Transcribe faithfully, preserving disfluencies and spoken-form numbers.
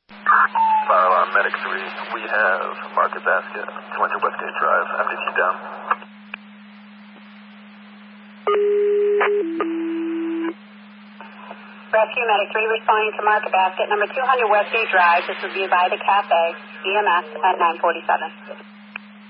Fire alarm medic three. We have Market Basket, two hundred Westgate Drive. M D T down. Rescue medic three responding to Market Basket, number two hundred Westgate Drive. This would be by the cafe, E M S at nine forty-seven.